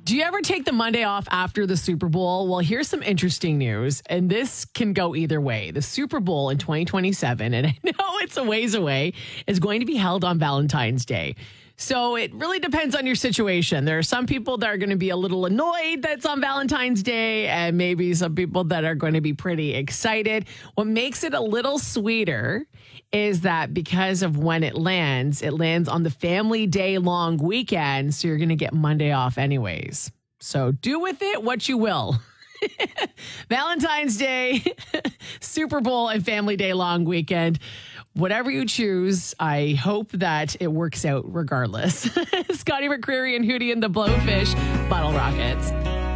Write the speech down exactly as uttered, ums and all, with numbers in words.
Do you ever take the Monday off after the Super Bowl? Well, here's some interesting news, and this can go either way. The Super Bowl in twenty twenty-seven, and I know it's a ways away, is going to be held on Valentine's Day. So it really depends on your situation. There are some people that are going to be a little annoyed that it's on Valentine's Day, and maybe some people that are going to be pretty excited. What makes it a little sweeter is that because of when it lands, it lands on the family day long weekend. So you're going to get Monday off anyways. So do with it what you will. Valentine's Day, Super Bowl, and family day long weekend. Whatever you choose, I hope that it works out regardless. Scotty McCreery and Hootie and the Blowfish, Bottle Rockets.